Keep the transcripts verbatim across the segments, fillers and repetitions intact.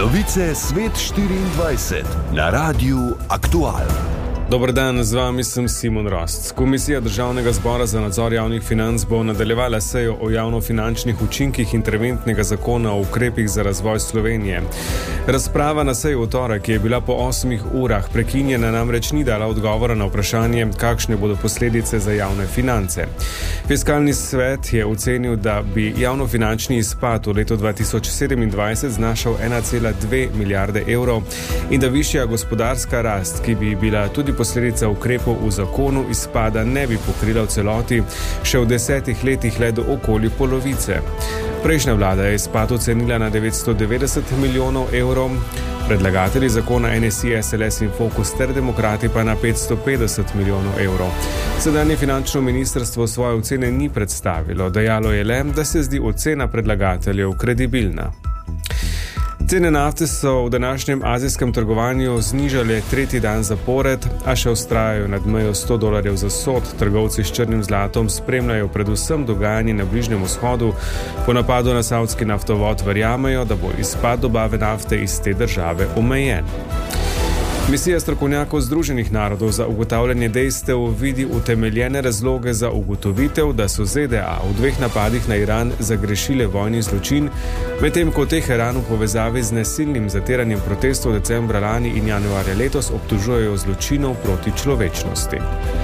Novice Svet štiriindvajset na Radiu Aktual. Dober dan, z vami sem Simon Rost. Komisija Državnega zbora za nadzor javnih financ bo nadaljevala sejo o javnofinančnih učinkih interventnega zakona o ukrepih za razvoj Slovenije. Razprava na seji v torek, ki je bila po osmih urah prekinjena, namreč ni dala odgovora na vprašanje, kakšne bodo posledice za javne finance. Fiskalni svet je ocenil, da bi javnofinančni izpad v letu dva tisoč sedemindvajset znašal ena cela dve milijarde evrov in da višja gospodarska rast, ki bi bila tudi posledica ukrepov v zakonu, izpada ne bi pokrila v celoti, še v desetih letih le do okoli polovice. Prejšnja vlada je izpad ocenila na devetsto devetdeset milijonov evrov, predlagatelji zakona N S I, S L S in Fokus ter demokrati pa na petsto petdeset milijonov evrov. Sedanje finančno ministrstvo svoje ocene ni predstavilo, dejalo je le, da se zdi ocena predlagateljev kredibilna. Cene nafte so v današnjem azijskem trgovanju znižale tretji dan zapored, a še vztrajajo nad mejo sto dolarjev za sod. Trgovci s črnim zlatom spremljajo predvsem dogajanje na Bližnjem vzhodu. Po napadu na savdski naftovod verjamejo, da bo izpad dobave nafte iz te države omejen. Misija strokovnjakov Združenih narodov za ugotavljanje dejstev vidi utemeljene razloge za ugotovitev, da so Z D A v dveh napadih na Iran zagrešile vojni zločin, medtem ko Teheran v povezavi z nasilnim zatiranjem protestov decembra lani in januarja letos obtožujejo zločinov proti človečnosti.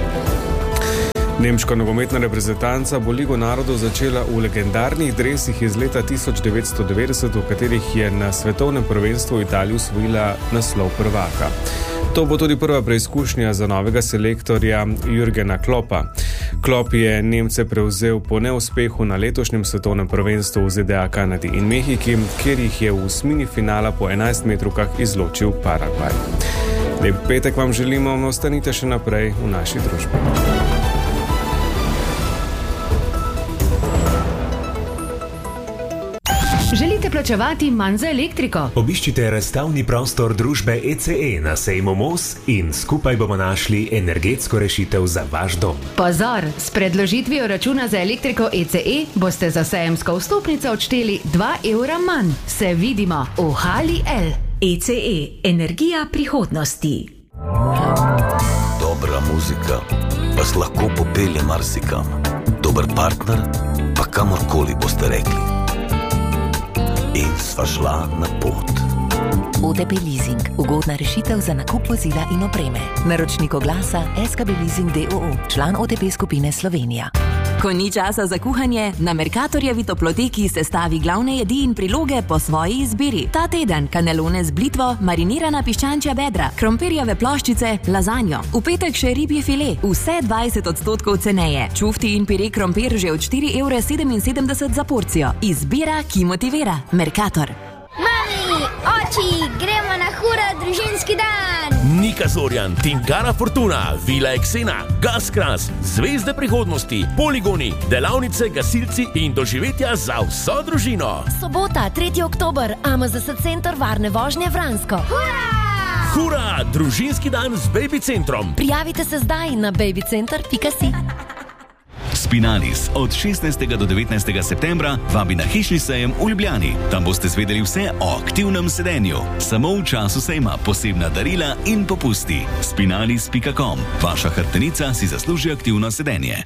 Nemška nogometna reprezentanca bo Ligo narodov začela v legendarnih dresih iz leta tisoč devetsto devetdeset, v katerih je na svetovnem prvenstvu v Italiji osvojila naslov prvaka. To bo tudi prva preizkušnja za novega selektorja Jürgena Kloppa. Klopp je Nemce prevzel po neuspehu na letošnjem svetovnem prvenstvu v Z D A, Kanadi in Mehiki, kjer jih je v osmini finala po enajstmetrovkah izločil Paragvaj. Lep petek vam želimo, ostanite še naprej v naši družbi. Želite plačevati manj za elektriko? Obiščite razstavni prostor družbe E C E na sejmu Mos in skupaj bomo našli energetsko rešitev za vaš dom. Pozor, s predložitvijo računa za elektriko E C E boste za sejemsko vstopnico odšteli dva evra manj. Se vidimo v Hali L. E C E, energija prihodnosti. Dobra muzika vas lahko popelje marsikam. Dober partner pa kamorkoli boste rekli. In sva šla na pot. O T P Leasing. Ugodna rešitev za nakup vozila in opreme. Naročnik oglasa S K B Leasing D O O. Član O T P skupine Slovenija. Ko ni časa za kuhanje, na Mercatorjevi toploteki sestavi glavne jedi in priloge po svoji izbiri. Ta teden kanelone z blitvo, marinirana piščančja bedra, krompirjeve ploščice, lazanjo. V petek še ribji file, vse dvajset odstotkov ceneje. Čufti in pire krompir že od štiri evre sedeminsedemdeset za porcijo. Izbira, ki motivira. Mercator. Mami, oči, gremo na hura družinski dan! Nika Zorjan, Tinkara Fortuna, Vila Eksena, Gaskras, Zvezde prihodnosti, poligoni, delavnice, gasilci in doživetja za vso družino. Sobota, tretji oktober, A M Z S center varne vožnje Vransko. Hura! Hura, družinski dan z Baby Centrom. Prijavite se zdaj na babycenter pika si. Spinalis od šestnajstega do devetnajstega septembra vabi na hišni sejem v Ljubljani. Tam boste zvedeli vse o aktivnem sedenju. Samo v času sejma posebna darila in popusti. Spinalis pika com. Vaša hrbtenica si zasluži aktivno sedenje.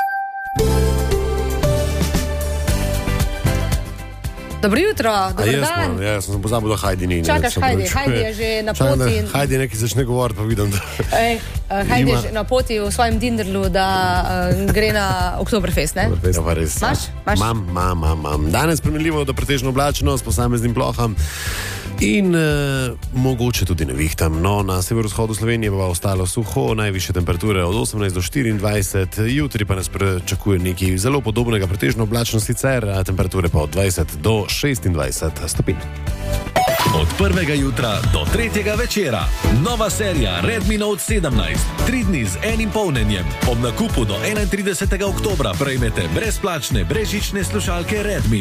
Dobro jutro, dober jaz dan. Smo, ja, sem pozabil, da Hajdi ni. Čakaš Hajdi, Hajdi je že na Čakam, poti. da Hajdi nekaj začne govoriti, pa vidim, da... Ej, uh, Hajdi je že na poti v svojem Dinderlu, da uh, gre na Oktoberfest, ne? Ja, pa res. Maš? Maš? Mam, mam, mam, mam. Danes primerljivo do pretežno oblačno s posameznim ploham in uh, mogoče tudi nevihtam. No, na severovzhodu Slovenije bo ostalo suho, najvišje temperature od osemnajst do štiriindvajset, jutri pa nas pričakuje nekaj zelo podobnega, pretežno oblačno sicer, temperature pa od dvajset do šestindvajset stopinj. Od prvega jutra do tretjega večera. Nova serija Redmi Note sedemnajst. Tri dni z enim polnjenjem. Ob nakupu do enaintridesetega oktobra prejmete brezplačne brezžične slušalke Redmi.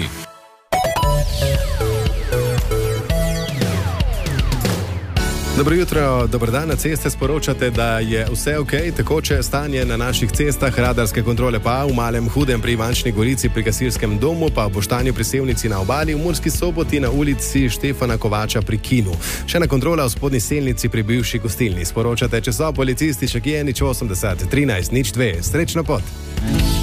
Dobro jutro, dober dan. Na ceste sporočate, da je vse ok, tekoče stanje na naših cestah, radarske kontrole pa v Malem Hudem pri Ivančni Gorici pri Gasilskem domu, pa v Boštanju pri Sevnici na Obali, v Murski Soboti na ulici Štefana Kovača pri Kinu. Še na kontrola v Spodnji Selnici pri bivši gostilni. Sporočate, če so policisti, še kje, nič osemdeset, trinajst, nič dve. Srečno pot!